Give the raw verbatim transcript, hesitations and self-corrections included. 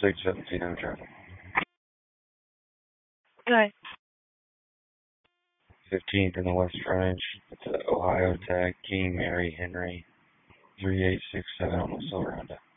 six seventeen, I'm traffic. Good. fifteenth in the West Frontage. It's a Ohio tag, King Mary Henry. three eight six seven on the Silver Honda.